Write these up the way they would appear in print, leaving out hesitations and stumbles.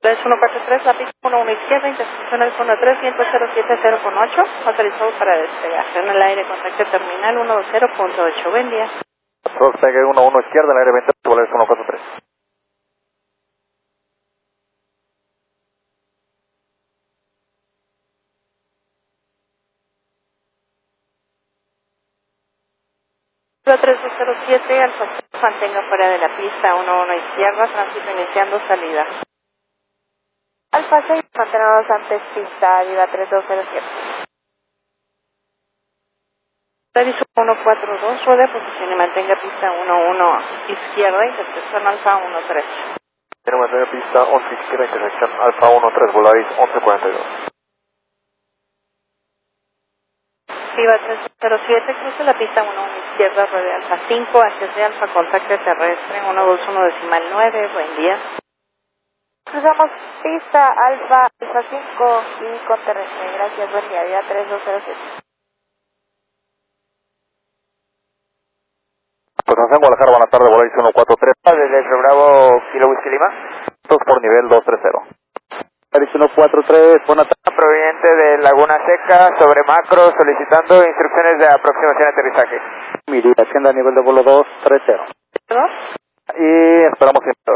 Es 143, la pista 11 izquierda, intersección al 13, viento 070,8, autorizado para despegar. En el aire, contacto terminal 120.8. Buen día. Fox Tiger 11 izquierda, el aire 20, Volaris 143. Alfa 3207, Alfa 6, mantenga fuera de la pista 11 izquierda, tránsito iniciando salida. Alfa 6, mantenernos antes pista, Viva 3207. Aviso 142, ruede, posición y mantenga pista 11 izquierda, intersección Alfa 13. Tenemos mantener pista 11 izquierda, intersección Alfa 13, Volaris 1142. Viva 307, cruce la pista 11 izquierda, ruede Alfa 5, hacia de Alfa, contacto terrestre 121.9, buen día. Cruzamos pista Alfa 5 y con terrestre, gracias, buen día, Viva 3207. Pues nos en Guadalajara, buenas tardes, Volaris 143. Desde Bravo, Kilo Whisky Lima. 2 por nivel 230. Volaris 143, buenas tardes. Proveniente de Laguna Seca, sobre macro, solicitando instrucciones de aproximación y aterrizaje. Miri, hacienda a nivel de vuelo 230. ¿Dos? Y esperamos siempre.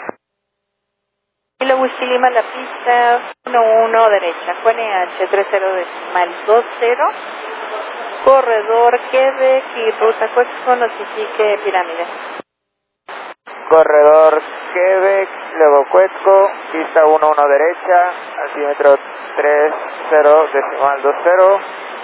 Kilo Whisky Lima, la pista 11 derecha, QNH 30.20, corredor Quebec y ruta Coexco, notifique pirámide. Corredor Quebec, luego Cuetco, pista 11 derecha, altímetro 30.20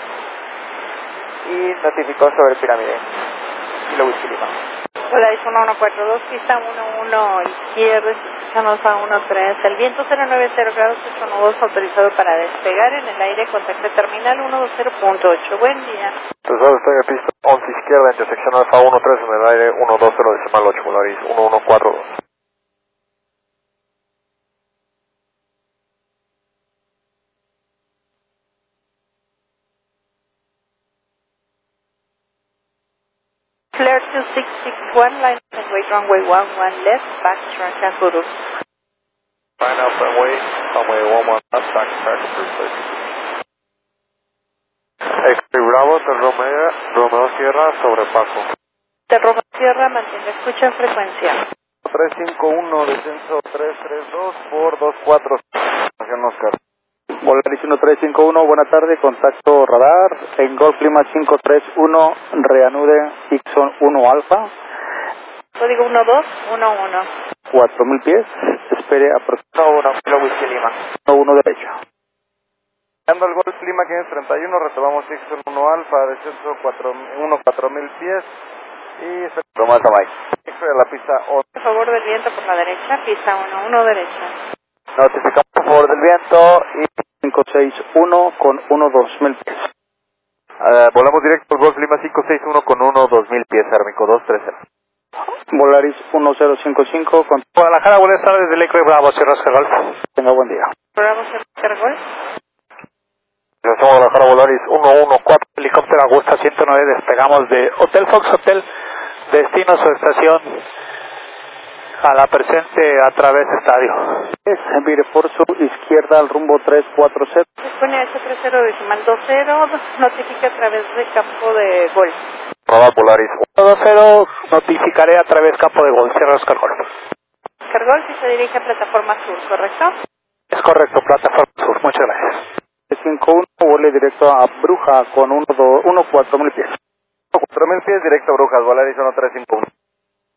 y notificó sobre pirámide. Kilo Whisky Lima. Volaris 1142, pista 11 izquierda, institución Alfa 13, el viento 090 grados 8 nudos, autorizado para despegar en el aire, contacto terminal 120.8, buen día. Entonces estoy en pista 11 izquierda, intersección Alfa 13 en el aire 120.8, Volaris 1142. Flare 2661, line and wait runway 11 left, backtrack and Hurus. Line up and wait, runway 11 left, backtrack and Hurus. X-Ray Bravo, Romeo Sierra, sobre Paco. Del Roma Sierra, mantenga escucha en frecuencia. 351, descenso 332 por 24. Oscar. Volaris 1351, buena tarde, contacto radar, en Golf Lima 531, reanude Ixon 1 Alfa. Código 1211. 4000 pies, espere aproximadamente 1 Kilo Whisky Lima. 1 derecha. Llegando al Golf Lima 531, retomamos Ixon 1 Alfa, descenso 4000 pies y Tomás Amay. X-Ray a la pista 11. Por favor del viento por la derecha, pista 11 derecha. Notificamos por favor del viento y 561 con 2000 pies. Volamos directo al Golf Lima 561 con 2000 pies, térmico 230. Volaris 1055 con Guadalajara, buenas tardes, del X-Ray Bravo, Sierra Golf. Tenga buen día. Programa Cargol. Guadalajara, Volaris 114, helicóptero Augusta 109, despegamos de Hotel Fox Hotel, destino su estación a la presente a través de estadio. Vire por su izquierda al rumbo 340. Dispone H30.20, notifique a través de campo de golf. Probad Volaris 120, notificaré a través campo de gol, Sierra Oscar Golf. Cargol si se dirige a plataforma sur, ¿correcto? Es correcto, plataforma sur, muchas gracias. 51, vuele directo a Bruja con 4000 pies. 4000 pies, directo a Brujas, Volaris 1351.